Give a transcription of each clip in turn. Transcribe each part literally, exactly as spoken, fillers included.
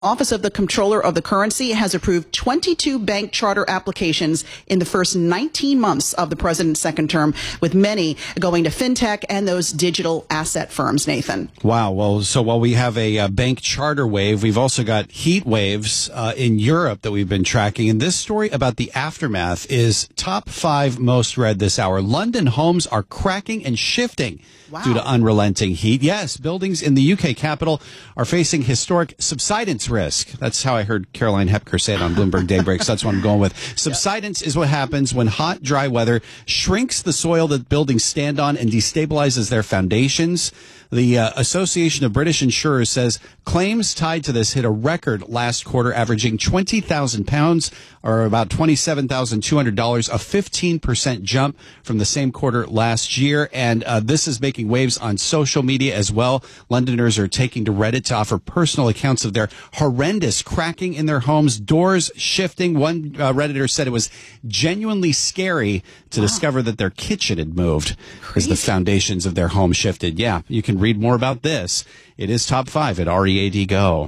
Office of the Comptroller of the Currency has approved twenty-two bank charter applications in the first nineteen months of the president's second term, with many going to fintech and those digital asset firms, Nathan. Wow. Well, so while we have a uh, bank charter wave, we've also got heat waves uh, in Europe that we've been tracking. And this story about the aftermath is top five most read this hour. London homes are cracking and shifting wow. due to unrelenting heat. Yes, buildings in the U K capital are facing historic subsidence risk. That's how I heard Caroline Hepker say it on Bloomberg Daybreak. So that's what I'm going with. Subsidence yep. is what happens when hot, dry weather shrinks the soil that buildings stand on and destabilizes their foundations. The uh, Association of British Insurers says claims tied to this hit a record last quarter, averaging twenty thousand pounds, or about twenty-seven thousand two hundred dollars, a fifteen percent jump from the same quarter last year. And uh, this is making waves on social media as well. Londoners are taking to Reddit to offer personal accounts of their horrendous cracking in their homes, doors shifting. One uh, Redditor said it was genuinely scary to wow. discover that their kitchen had moved as the foundations of their home shifted. Yeah, you can read more about this. It is top five at R E A D Go.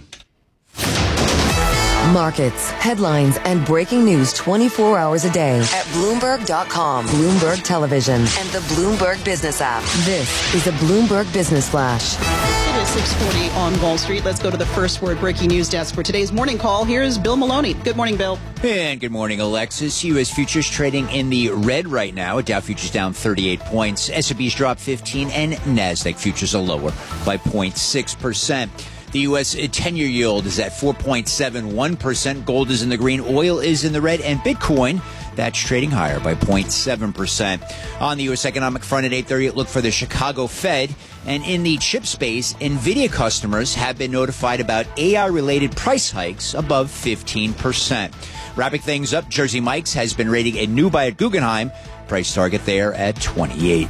Markets, headlines, and breaking news twenty-four hours a day at Bloomberg dot com, Bloomberg Television, and the Bloomberg Business app. This is a Bloomberg Business Flash. It is six forty on Wall Street. Let's go to the First Word breaking news desk for today's morning call. Here's Bill Maloney. Good morning, Bill. And good morning, Alexis. U S futures trading in the red right now. Dow futures down thirty-eight points. S and P's dropped fifteen, and NASDAQ futures are lower by zero point six percent. The U S ten-year yield is at four point seven one percent. Gold is in the green. Oil is in the red. And Bitcoin, that's trading higher by zero point seven percent. On the U S economic front at eight thirty, look for the Chicago Fed. And in the chip space, NVIDIA customers have been notified about A I-related price hikes above fifteen percent. Wrapping things up, Jersey Mike's has been rating a new buy at Guggenheim. Price target there at twenty-eight.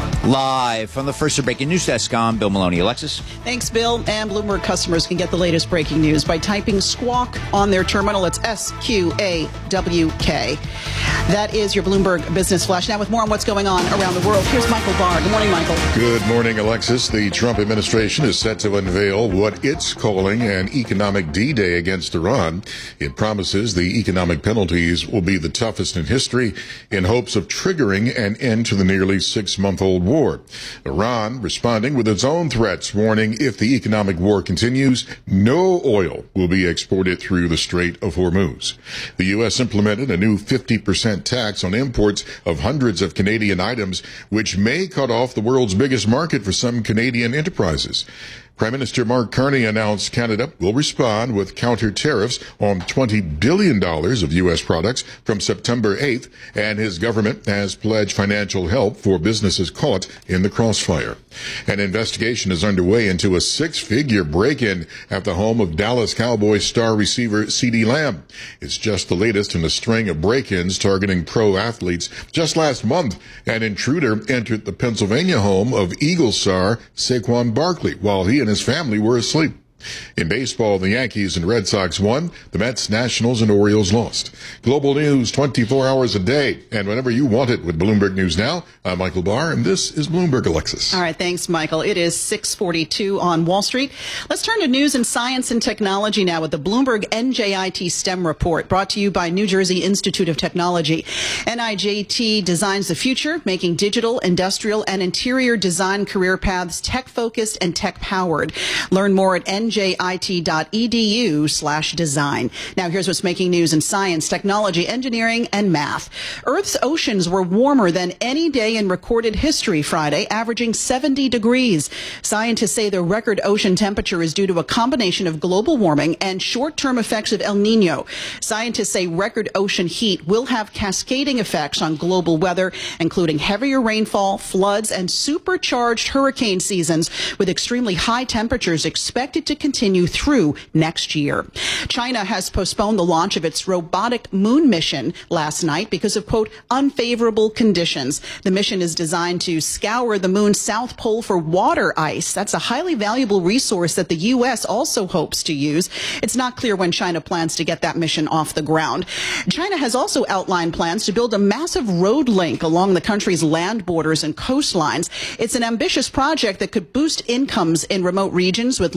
Live from the First Breaking News Desk, I'm Bill Maloney. Alexis? Thanks, Bill. And Bloomberg customers can get the latest breaking news by typing Squawk on their terminal. It's S Q A W K. That is your Bloomberg Business Flash. Now with more on what's going on around the world, here's Michael Barr. Good morning, Michael. Good morning, Alexis. The Trump administration is set to unveil what it's calling an economic D-Day against Iran. It promises the economic penalties will be the toughest in history in hopes of triggering an end to the nearly six-month-old war. Iran responding with its own threats, warning if the economic war continues, no oil will be exported through the Strait of Hormuz. The U S implemented a new fifty percent tax on imports of hundreds of Canadian items, which may cut off the world's biggest market for some Canadian enterprises. Prime Minister Mark Carney announced Canada will respond with counter tariffs on twenty billion dollars of U S products from September eighth, and his government has pledged financial help for businesses caught in the crossfire. An investigation is underway into a six-figure break-in at the home of Dallas Cowboys star receiver CeeDee Lamb. It's just the latest in a string of break-ins targeting pro athletes. Just last month, an intruder entered the Pennsylvania home of Eagles star Saquon Barkley while he and his family were asleep. In baseball, the Yankees and Red Sox won. The Mets, Nationals, and Orioles lost. Global news twenty-four hours a day, and whenever you want it with Bloomberg News Now. I'm Michael Barr, and this is Bloomberg, Alexis. All right, thanks, Michael. It is six forty-two on Wall Street. Let's turn to news and science and technology now with the Bloomberg N J I T STEM report, brought to you by New Jersey Institute of Technology. N I J T designs the future, making digital, industrial, and interior design career paths tech-focused and tech-powered. Learn more at N J I T dot E D U slash design. Now here's what's making news in science, technology, engineering, and math. Earth's oceans were warmer than any day in recorded history Friday, averaging seventy degrees. Scientists say the record ocean temperature is due to a combination of global warming and short-term effects of El Nino. Scientists say record ocean heat will have cascading effects on global weather, including heavier rainfall, floods, and supercharged hurricane seasons, with extremely high temperatures expected to continue through next year. China has postponed the launch of its robotic moon mission last night because of, quote, unfavorable conditions. The mission is designed to scour the moon's south pole for water ice. That's a highly valuable resource that the U S also hopes to use. It's not clear when China plans to get that mission off the ground. China has also outlined plans to build a massive road link along the country's land borders and coastlines. It's an ambitious project that could boost incomes in remote regions with large ethnic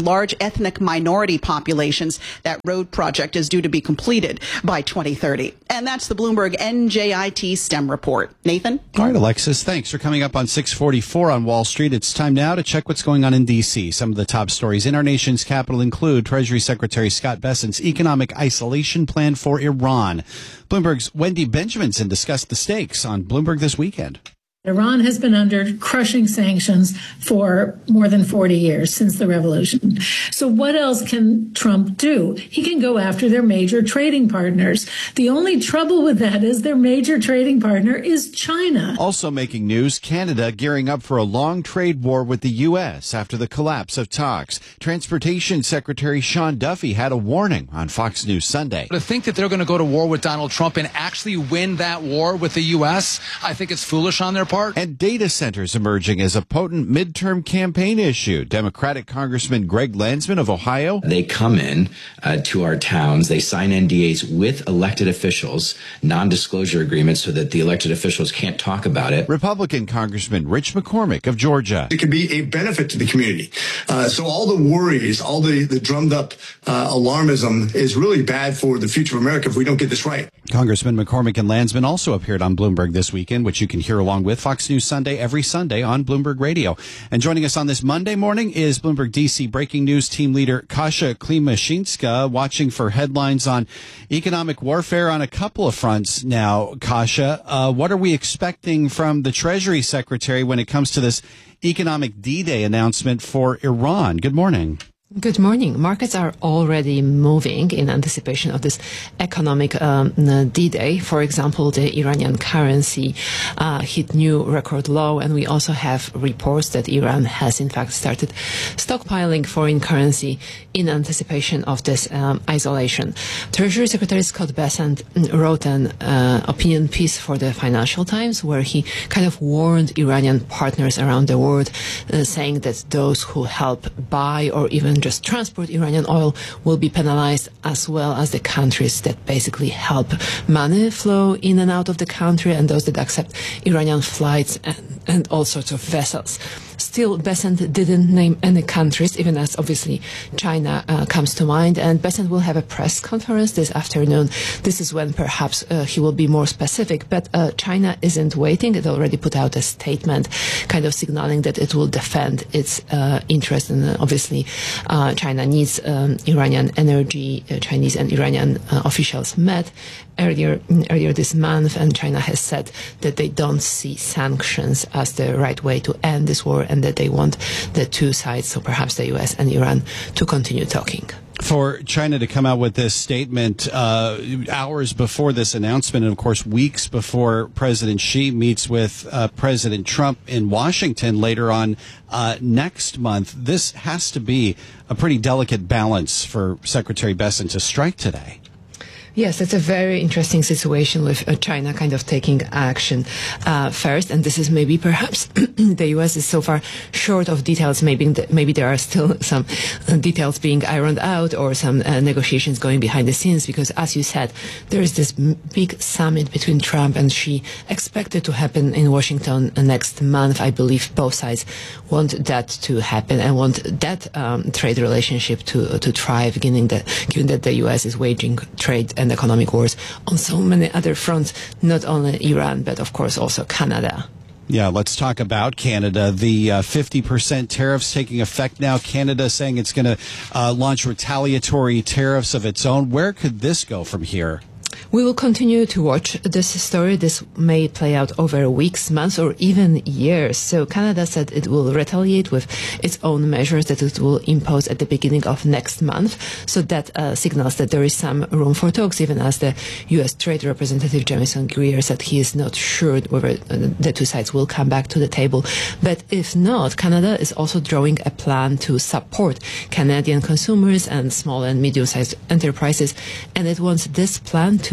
ethnic minority populations. That road project is due to be completed by twenty thirty. And that's the Bloomberg N J I T STEM report. Nathan? All right, Alexis, thanks for coming up on six forty-four on Wall Street. It's time now to check what's going on in D C. Some of the top stories in our nation's capital include Treasury Secretary Scott Bessent's economic isolation plan for Iran. Bloomberg's Wendy Benjaminson discussed the stakes on Bloomberg this weekend. Iran has been under crushing sanctions for more than forty years, since the revolution. So what else can Trump do? He can go after their major trading partners. The only trouble with that is their major trading partner is China. Also making news, Canada gearing up for a long trade war with the U S after the collapse of talks. Transportation Secretary Sean Duffy had a warning on Fox News Sunday. To think that they're going to go to war with Donald Trump and actually win that war with the U S, I think it's foolish on their part. And data centers emerging as a potent midterm campaign issue. Democratic Congressman Greg Landsman of Ohio. They come in uh, to our towns. They sign N D As with elected officials, non-disclosure agreements so that the elected officials can't talk about it. Republican Congressman Rich McCormick of Georgia. It can be a benefit to the community. Uh, so all the worries, all the, the drummed up uh, alarmism is really bad for the future of America if we don't get this right. Congressman McCormick and Landsman also appeared on Bloomberg this weekend, which you can hear along with Fox News Sunday every Sunday on Bloomberg Radio. And joining us on this Monday morning is Bloomberg D C breaking news team leader Kasia Klimashinska, watching for headlines on economic warfare on a couple of fronts now. Kasia, uh, what are we expecting from the Treasury Secretary when it comes to this economic D-Day announcement for Iran? Good morning. Good morning. Markets are already moving in anticipation of this economic um, D-Day. For example, the Iranian currency uh, hit new record low, and we also have reports that Iran has in fact started stockpiling foreign currency in anticipation of this um, isolation. Treasury Secretary Scott Bessent wrote an uh, opinion piece for the Financial Times where he kind of warned Iranian partners around the world, uh, saying that those who help buy or even just transport Iranian oil will be penalized, as well as the countries that basically help money flow in and out of the country and those that accept Iranian flights and, and all sorts of vessels. Still, Bessent didn't name any countries, even as obviously China uh, comes to mind. And Bessent will have a press conference this afternoon. This is when perhaps uh, he will be more specific. But uh, China isn't waiting. It already put out a statement kind of signaling that it will defend its uh, interest. And uh, obviously, uh, China needs um, Iranian energy. Uh, Chinese and Iranian uh, officials met earlier earlier this month, and China has said that they don't see sanctions as the right way to end this war, and that they want the two sides, so perhaps the U S and Iran, to continue talking. For China to come out with this statement uh, hours before this announcement, and of course weeks before President Xi meets with uh, President Trump in Washington later on uh, next month, this has to be a pretty delicate balance for Secretary Bessent to strike today. Yes, it's a very interesting situation with uh, China kind of taking action uh, first, and this is maybe perhaps the U S is so far short of details. Maybe maybe there are still some uh, details being ironed out or some uh, negotiations going behind the scenes, because, as you said, there is this big summit between Trump and Xi expected to happen in Washington next month. I believe both sides want that to happen and want that um, trade relationship to to thrive, given that given that the U S is waging trade and economic wars on so many other fronts, not only Iran, but of course also Canada. Yeah, let's talk about Canada. The uh, fifty percent tariffs taking effect now. Canada saying it's going to uh, launch retaliatory tariffs of its own. Where could this go from here? We will continue to watch this story. This may play out over weeks, months, or even years. So Canada said it will retaliate with its own measures that it will impose at the beginning of next month. So that uh, signals that there is some room for talks, even as the U S Trade Representative Jamieson Greer said he is not sure whether the two sides will come back to the table. But if not, Canada is also drawing a plan to support Canadian consumers and small and medium-sized enterprises. And it wants this plan to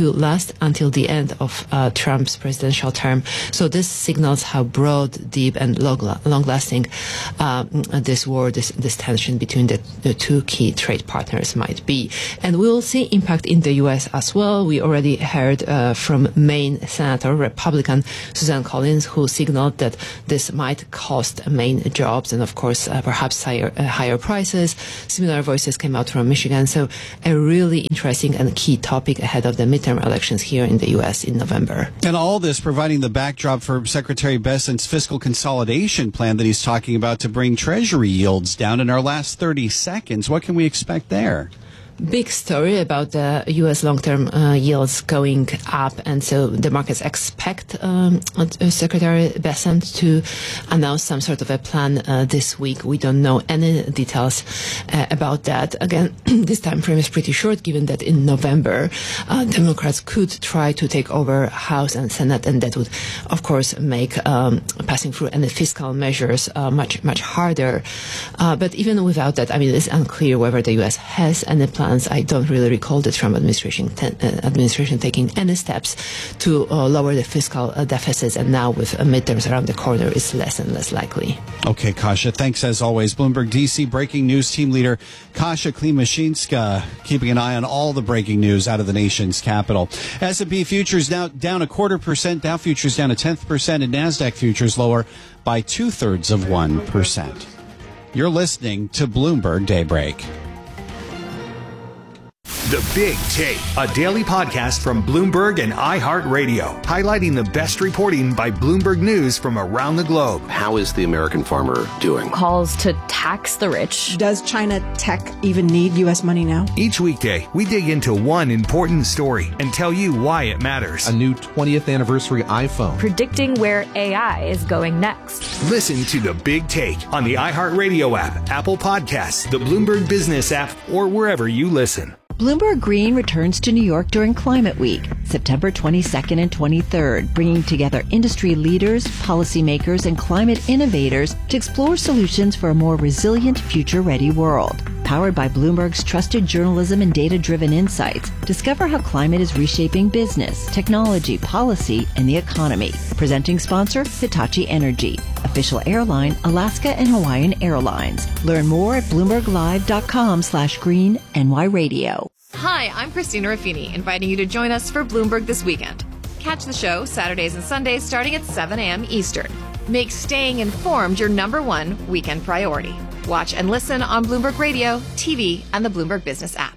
to last until the end of uh, Trump's presidential term. So this signals how broad, deep, and long-lasting uh, this war, this, this tension between the, the two key trade partners might be. And we will see impact in the U S as well. We already heard uh, from Maine Senator, Republican Susan Collins, who signaled that this might cost Maine jobs and, of course, uh, perhaps higher, uh, higher prices. Similar voices came out from Michigan. So a really interesting and key topic ahead of the midterm elections here in the U S in November. And all this providing the backdrop for Secretary Bessent's fiscal consolidation plan that he's talking about to bring Treasury yields down. In our last thirty seconds, what can we expect there? Big story about the U S long-term uh, yields going up, and so the markets expect um, Secretary Bessent to announce some sort of a plan uh, this week. We don't know any details uh, about that. Again, this time frame is pretty short, given that in November, uh, Democrats could try to take over House and Senate, and that would, of course, make um, passing through any fiscal measures uh, much, much harder. Uh, but even without that, I mean, it's unclear whether the U S has any plan. I don't really recall the Trump administration ten, uh, administration taking any steps to uh, lower the fiscal uh, deficits, and now with uh, midterms around the corner, it's less and less likely. Okay, Kasia, thanks as always. Bloomberg D C breaking news team leader Kasia Klimashinska, keeping an eye on all the breaking news out of the nation's capital. S and P futures now down a quarter percent, Dow futures down a tenth percent, and NASDAQ futures lower by two-thirds of one percent. You're listening to Bloomberg Daybreak. The Big Take, a daily podcast from Bloomberg and iHeartRadio, highlighting the best reporting by Bloomberg News from around the globe. How is the American farmer doing? Calls to tax the rich. Does China tech even need U S money now? Each weekday, we dig into one important story and tell you why it matters. A new twentieth anniversary iPhone. Predicting where A I is going next. Listen to The Big Take on the iHeartRadio app, Apple Podcasts, the Bloomberg Business app, or wherever you listen. Bloomberg Green returns to New York during Climate Week, September twenty-second and twenty-third, bringing together industry leaders, policymakers, and climate innovators to explore solutions for a more resilient, future-ready world. Powered by Bloomberg's trusted journalism and data-driven insights, discover how climate is reshaping business, technology, policy, and the economy. Presenting sponsor, Hitachi Energy. Official airline, Alaska and Hawaiian Airlines. Learn more at bloomberglive.com slash green NY radio. Hi, I'm Christina Ruffini, inviting you to join us for Bloomberg This Weekend. Catch the show Saturdays and Sundays starting at seven a.m. Eastern. Make staying informed your number one weekend priority. Watch and listen on Bloomberg Radio, T V, and the Bloomberg Business app.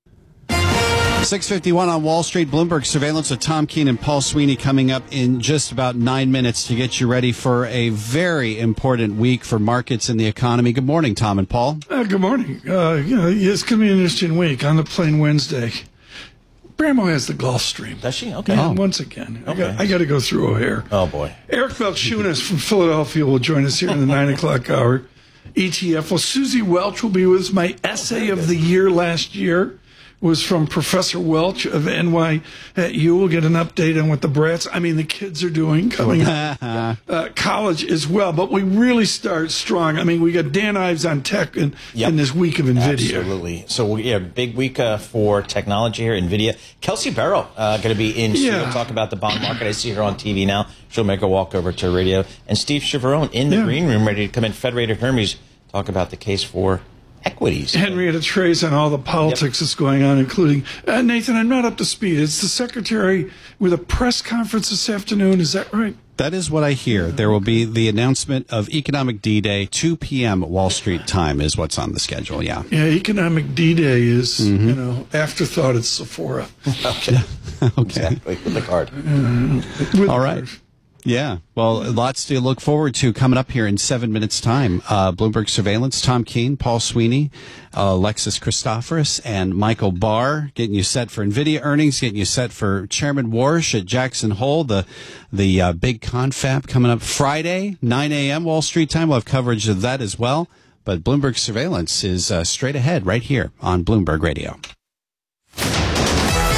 six fifty-one on Wall Street. Bloomberg surveillance with Tom Keene and Paul Sweeney coming up in just about nine minutes to get you ready for a very important week for markets and the economy. Good morning, Tom and Paul. Uh, good morning. Uh, you know, it's going to be an interesting week. On the plane Wednesday, Bramo has the Gulfstream. Does she? Okay. And once again, okay. I got, I got to go through O'Hare. Oh, boy. Eric Balchunas from Philadelphia will join us here in the nine o'clock hour. E T F. Well, Susie Welch will be with us. My essay of the year last year was from Professor Welch of N Y U. We'll get an update on what the brats, I mean, the kids are doing coming up. uh, college as well. But we really start strong. I mean, we got Dan Ives on tech in, yep. in this week of NVIDIA. Absolutely. So, yeah, big week uh, for technology here, NVIDIA. Kelsey Barrow uh, going to be in studio yeah. talk about the bond market. I see her on T V now. She'll make a walk over to radio. And Steve Chiavarone in the yeah. green room, ready to come in. Federated Hermes, talk about the case for equities. Henrietta Trace on all the politics yep. that's going on, including, uh, Nathan, I'm not up to speed. It's the secretary with a press conference this afternoon. Is that right? That is what I hear. There will be the announcement of Economic D-Day, two p.m. Wall Street time is what's on the schedule, yeah. Yeah, Economic D-Day is, mm-hmm. you know, afterthought at Sephora. Okay. okay. Exactly, with the card. Uh, with all right. Card. Yeah, well, lots to look forward to coming up here in seven minutes' time. Uh, Bloomberg Surveillance, Tom Keene, Paul Sweeney, uh, Alexis Christoforous, and Michael Barr getting you set for NVIDIA earnings, getting you set for Chairman Warsh at Jackson Hole, the the uh, big confab coming up Friday, nine a.m. Wall Street time. We'll have coverage of that as well. But Bloomberg Surveillance is uh, straight ahead right here on Bloomberg Radio.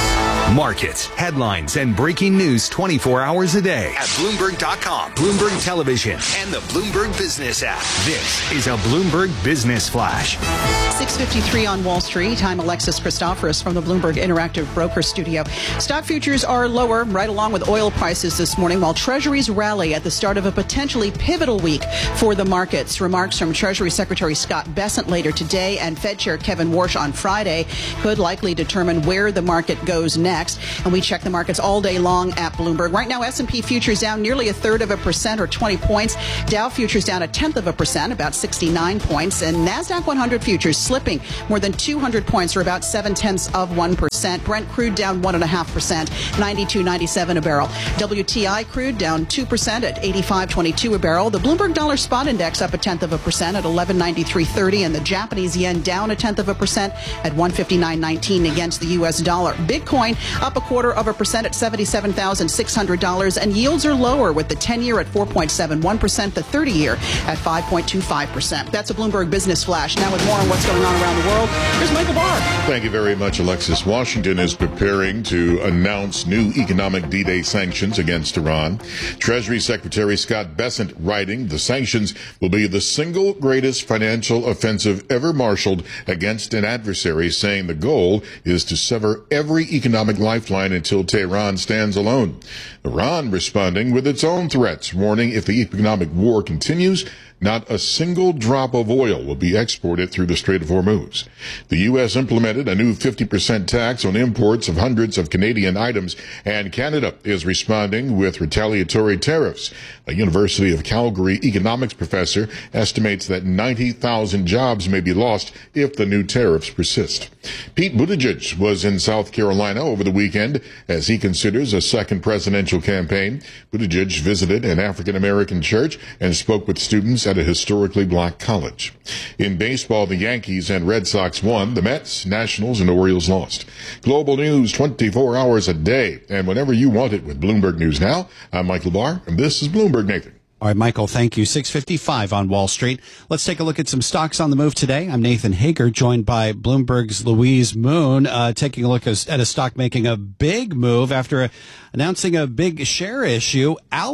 Markets, headlines, and breaking news twenty-four hours a day at Bloomberg dot com, Bloomberg Television, and the Bloomberg Business app. This is a Bloomberg Business Flash. six fifty-three on Wall Street. I'm Alexis Christoforous from the Bloomberg Interactive Broker Studio. Stock futures are lower, right along with oil prices this morning, while Treasuries rally at the start of a potentially pivotal week for the markets. Remarks from Treasury Secretary Scott Bessent later today and Fed Chair Kevin Warsh on Friday could likely determine where the market goes next. And we check the markets all day long at Bloomberg. Right now, S and P futures down nearly a third of a percent or twenty points. Dow futures down a tenth of a percent, about sixty-nine points. And NASDAQ one hundred futures slipping more than two hundred points or about seven tenths of one percent. Brent crude down one point five percent, ninety-two ninety-seven a barrel. W T I crude down two percent at eighty-five twenty-two a barrel. The Bloomberg Dollar Spot Index up a tenth of a percent at eleven ninety-three thirty, and the Japanese yen down a tenth of a percent at one fifty-nine nineteen against the U S dollar. Bitcoin up a quarter of a percent at seventy-seven thousand six hundred dollars, and yields are lower with the ten-year at four point seven one percent, the thirty-year at five point two five percent. That's a Bloomberg Business Flash. Now with more on what's going on around the world, here's Michael Barr. Thank you very much, Alexis. Washington is preparing to announce new economic D-Day sanctions against Iran. Treasury Secretary Scott Bessent writing, the sanctions will be the single greatest financial offensive ever marshaled against an adversary, saying the goal is to sever every economic lifeline until Tehran stands alone. Iran responding with its own threats, warning if the economic war continues, not a single drop of oil will be exported through the Strait of Hormuz. The U S implemented a new fifty percent tax on imports of hundreds of Canadian items, and Canada is responding with retaliatory tariffs. A University of Calgary economics professor estimates that ninety thousand jobs may be lost if the new tariffs persist. Pete Buttigieg was in South Carolina over the weekend as he considers a second presidential campaign. Buttigieg visited an African-American church and spoke with students at a historically black college. In baseball, the Yankees and Red Sox won. The Mets, Nationals, and Orioles lost. Global news twenty-four hours a day, and whenever you want it with Bloomberg News Now. I'm Michael Barr, and this is Bloomberg Nathan. All right, Michael, thank you. six fifty-five on Wall Street. Let's take a look at some stocks on the move today. I'm Nathan Hager, joined by Bloomberg's Louise Moon, uh, taking a look at a stock making a big move after a, announcing a big share issue.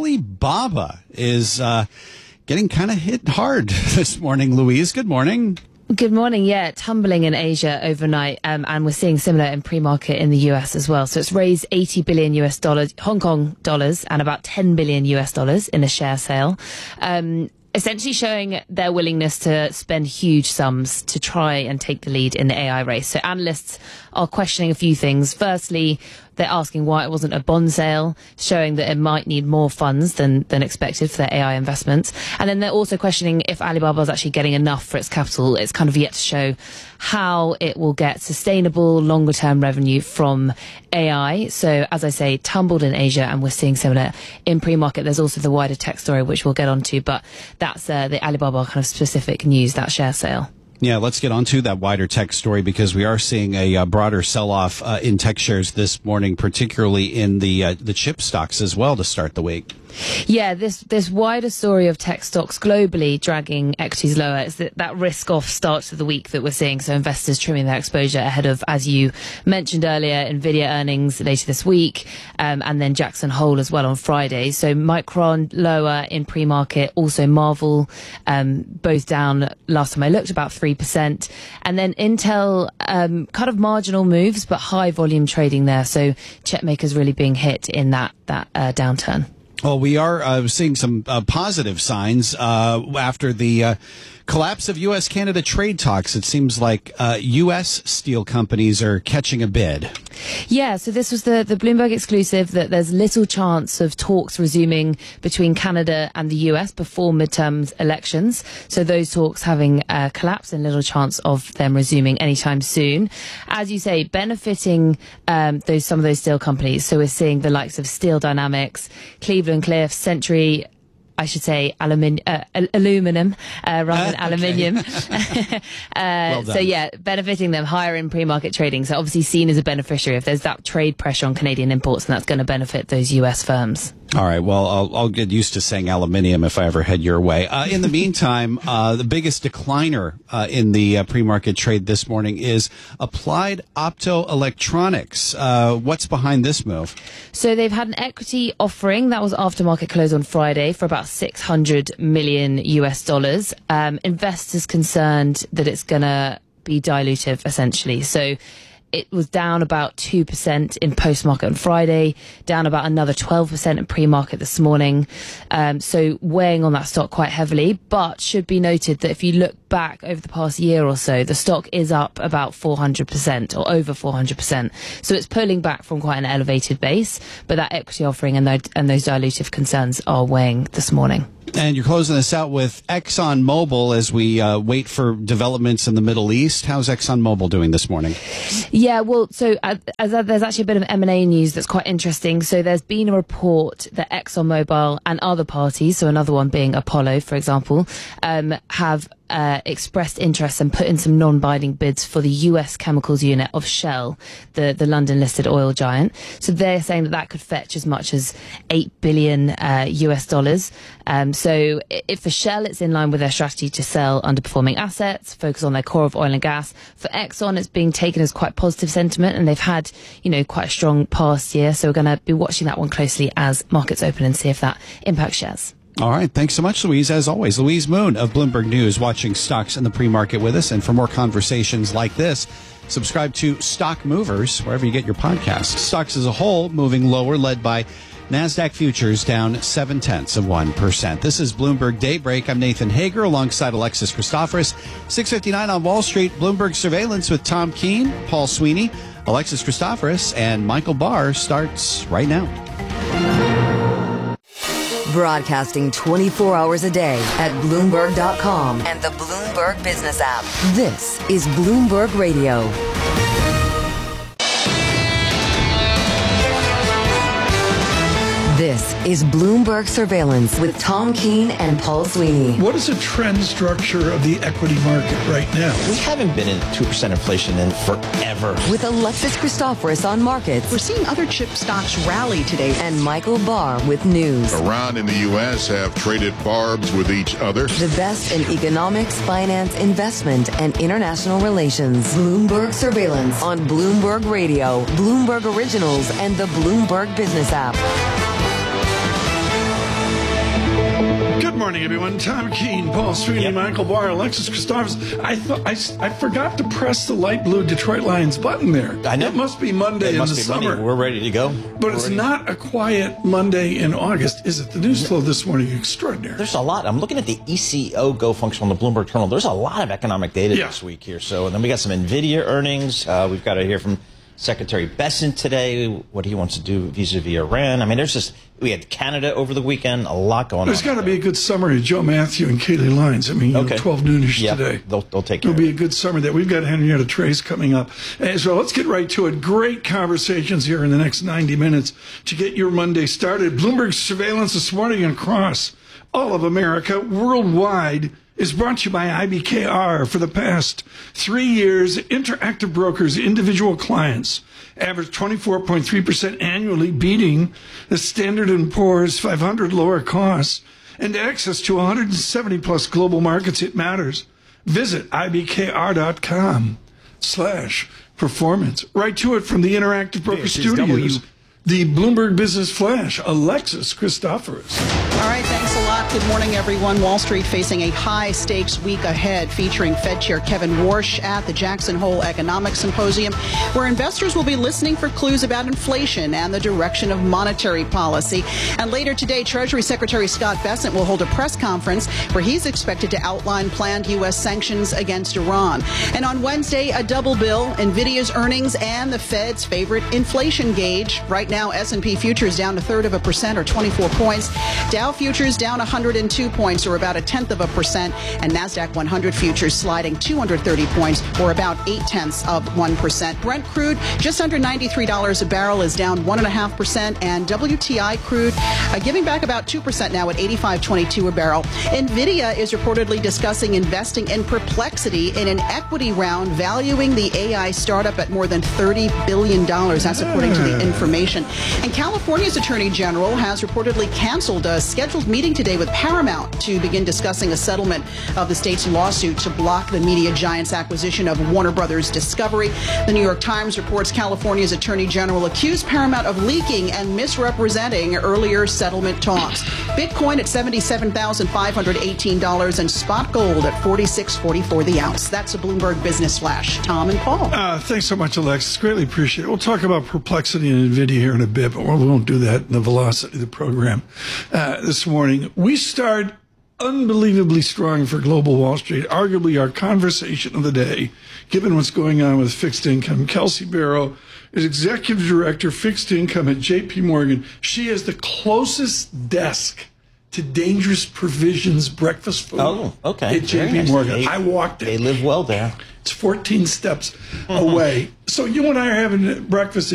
Alibaba is uh, getting kind of hit hard this morning. Louise, good morning. Good morning. Yeah, tumbling in Asia overnight, um, and we're seeing similar in pre-market in the U S as well. So it's raised eighty billion U S dollars, Hong Kong dollars, and about ten billion U S dollars in a share sale. Um, essentially showing their willingness to spend huge sums to try and take the lead in the A I race. So analysts are questioning a few things. Firstly, they're asking why it wasn't a bond sale, showing that it might need more funds than, than expected for their A I investments. And then they're also questioning if Alibaba is actually getting enough for its capital. It's kind of yet to show how it will get sustainable, longer-term revenue from A I. So, as I say, tumbled in Asia, and we're seeing similar in pre-market. There's also the wider tech story, which we'll get onto, but that's uh, the Alibaba kind of specific news, that share sale. Yeah, let's get on to that wider tech story, because we are seeing a uh, broader sell-off uh, in tech shares this morning, particularly in the uh, the chip stocks as well to start the week. Yeah, this this wider story of tech stocks globally dragging equities lower is that, that risk-off start to the week that we're seeing. So investors trimming their exposure ahead of, as you mentioned earlier, Nvidia earnings later this week, um, and then Jackson Hole as well on Friday. So Micron lower in pre-market, also Marvel um, both down last time I looked about three percent, and then Intel um, kind of marginal moves but high volume trading there. So chip makers really being hit in that that uh, downturn. Well, we are uh, seeing some uh, positive signs uh, after the uh, collapse of U S Canada trade talks. It seems like uh, U S steel companies are catching a bid. Yeah, so this was the, the Bloomberg exclusive that there's little chance of talks resuming between Canada and the U S before midterm elections. So those talks having uh, collapsed and little chance of them resuming anytime soon. As you say, benefiting um, those some of those steel companies. So we're seeing the likes of Steel Dynamics, Cleveland Cliffs, Century, I should say alumin- uh, aluminum uh, rather than aluminium. uh, well so yeah, benefiting them higher in pre-market trading. So obviously seen as a beneficiary. If there's that trade pressure on Canadian imports, and that's going to benefit those U S firms. All right. Well, I'll, I'll get used to saying aluminium if I ever head your way. Uh, in the meantime, uh, the biggest decliner uh, in the uh, pre-market trade this morning is Applied Optoelectronics. Uh, what's behind this move? So they've had an equity offering that was after market close on Friday for about six hundred million U S dollars. Um, investors concerned that it's going to be dilutive, essentially. So it was down about two percent in post-market on Friday, down about another twelve percent in pre-market this morning. Um, so weighing on that stock quite heavily, but should be noted that if you look back over the past year or so, the stock is up about four hundred percent or over four hundred percent. So it's pulling back from quite an elevated base, but that equity offering and, the, and those dilutive concerns are weighing this morning. And you're closing this out with ExxonMobil as we uh, wait for developments in the Middle East. How's ExxonMobil doing this morning? Yeah, well, so uh, as, uh, there's actually a bit of M and A news that's quite interesting. So there's been a report that ExxonMobil and other parties, so another one being Apollo, for example, um, have Uh, expressed interest and put in some non-binding bids for the U S chemicals unit of Shell, the, the London-listed oil giant. So they're saying that that could fetch as much as eight billion uh, U S dollars. Um, so if for Shell, it's in line with their strategy to sell underperforming assets, focus on their core of oil and gas. For Exxon, it's being taken as quite positive sentiment, and they've had, you know, quite a strong past year. So we're going to be watching that one closely as markets open and see if that impacts shares. All right. Thanks so much, Louise. As always, Louise Moon of Bloomberg News, watching stocks in the pre-market with us. And for more conversations like this, subscribe to Stock Movers, wherever you get your podcasts. Stocks as a whole moving lower, led by NASDAQ futures down seven tenths of one percent. This is Bloomberg Daybreak. I'm Nathan Hager alongside Alexis Christoforous. six fifty-nine on Wall Street, Bloomberg Surveillance with Tom Keene, Paul Sweeney, Alexis Christoforous, and Michael Barr starts right now. Broadcasting twenty-four hours a day at Bloomberg dot com and the Bloomberg Business app. This is Bloomberg Radio. This is Bloomberg Surveillance with Tom Keene and Paul Sweeney. What is the trend structure of the equity market right now? We haven't been in two percent inflation in forever. With Alexis Christoforous on markets. We're seeing other chip stocks rally today. And Michael Barr with news. Iran and the U S have traded barbs with each other. The best in economics, finance, investment, and international relations. Bloomberg Surveillance on Bloomberg Radio, Bloomberg Originals, and the Bloomberg Business app. Good morning, everyone. Tom Keene, Paul Sweeney, yep. Michael Barr, Alexis Christoforous. I thought I, I forgot to press the light blue Detroit Lions button there. I know. It must be Monday it in must the be summer. Monday. We're ready to go. But We're it's ready. not a quiet Monday in August, is it? The news flow this morning extraordinary. There's a lot. I'm looking at the E C O Go function on the Bloomberg terminal. There's a lot of economic data yeah. this week here. So, and then we got some NVIDIA earnings. Uh, we've got to hear from Secretary Bessent today, what he wants to do vis-a-vis Iran. I mean, there's just, we had Canada over the weekend, a lot going there's on. There's got to be a good summary of Joe Matthew and Kayleigh Lyons. I mean, you okay. know, twelve noonish yep. today. They'll, they'll take care It'll be of a good summary that we've got Henrietta Trace coming up. And so let's get right to it. Great conversations here in the next ninety minutes to get your Monday started. Bloomberg Surveillance this morning across all of America, worldwide, is brought to you by I B K R. For the past three years, Interactive Brokers, individual clients, averaged twenty-four point three percent annually, beating the Standard and Poor's five hundred lower costs and access to one hundred seventy plus global markets. It matters. Visit I B K R dot com slash performance. Right to it from the Interactive Broker This is Studios. W- The Bloomberg Business Flash, Alexis Christoforous. All right, thanks a lot. Good morning, everyone. Wall Street facing a high-stakes week ahead, featuring Fed Chair Kevin Warsh at the Jackson Hole Economic Symposium, where investors will be listening for clues about inflation and the direction of monetary policy. And later today, Treasury Secretary Scott Bessent will hold a press conference where he's expected to outline planned U S sanctions against Iran. And on Wednesday, a double bill, NVIDIA's earnings and the Fed's favorite inflation gauge. Right now, Now S and P futures down a third of a percent or twenty-four points. Dow futures down one hundred hundred two points, or about a tenth of a percent, and NASDAQ one hundred futures sliding two hundred thirty points, or about eight tenths of one percent. Brent crude just under ninety-three dollars a barrel is down one point five percent, and W T I crude uh, giving back about two percent now at eighty-five twenty-two a barrel. NVIDIA is reportedly discussing investing in Perplexity in an equity round valuing the A I startup at more than thirty billion dollars. That's according to the information. And California's Attorney General has reportedly canceled a scheduled meeting today with Paramount to begin discussing a settlement of the state's lawsuit to block the media giant's acquisition of Warner Brothers Discovery. The New York Times reports California's Attorney General accused Paramount of leaking and misrepresenting earlier settlement talks. Bitcoin at seventy-seven thousand five hundred eighteen dollars and spot gold at forty-six forty-four the ounce. That's a Bloomberg Business Flash. Tom and Paul. Uh, thanks so much, Alexis. Greatly appreciate it. We'll talk about Perplexity and NVIDIA here in a bit, but we won't do that in the velocity of the program uh, this morning. We start unbelievably strong for global Wall Street, arguably our conversation of the day, given what's going on with fixed income. Kelsey Barrow is Executive Director, Fixed Income at J P Morgan. She has the closest desk to Dangerous Provisions breakfast food oh, okay. at J P Morgan. Nice. I walked it. They live well there. It's fourteen steps away. So you and I are having breakfast